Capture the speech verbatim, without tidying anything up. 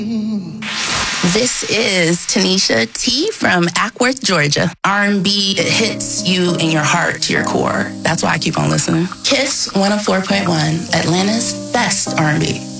This is Tanisha T from Ackworth, Georgia. R and B, it hits you in your heart to your core. That's why I keep on listening. Kiss one oh four point one, Atlanta's best R and B.